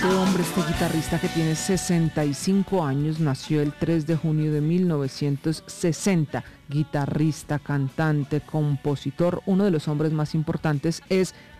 Este hombre, este guitarrista que tiene 65 años, nació el 3 de junio de 1960. Guitarrista, cantante, compositor, uno de los hombres más importantes es